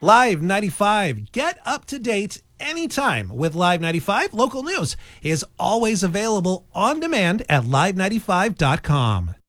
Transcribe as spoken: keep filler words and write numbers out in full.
Live ninety-five. Get up to date anytime with Live ninety-five. Local news is always available on demand at live ninety-five dot com.